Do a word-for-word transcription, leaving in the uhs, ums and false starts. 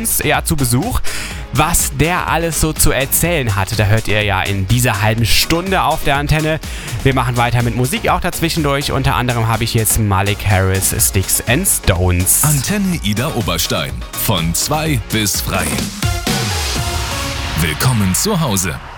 uns ja zu Besuch. Was der alles so zu erzählen hatte, da hört ihr ja in dieser halben Stunde auf der Antenne. Wir machen weiter mit Musik auch dazwischendurch. Unter anderem habe ich jetzt Malik Harris, Sticks and Stones. Antenne Ida Oberstein. Von zwei bis frei. Willkommen zu Hause.